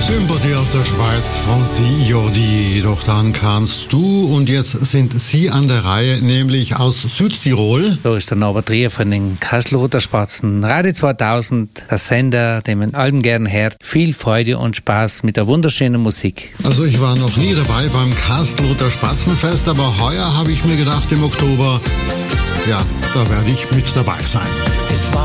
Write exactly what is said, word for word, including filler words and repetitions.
Sympathie aus der Schweiz, Francis Jordi. Doch dann kamst du und jetzt sind Sie an der Reihe, nämlich aus Südtirol. Da ist der Norbert Rier von den Kastelruther Spatzen. Radio zweitausend, der Sender, den man allem gern hört. Viel Freude und Spaß mit der wunderschönen Musik. Also ich war noch nie dabei beim Kastelruther Spatzenfest, aber heuer habe ich mir gedacht, im Oktober, ja, da werde ich mit dabei sein. Es war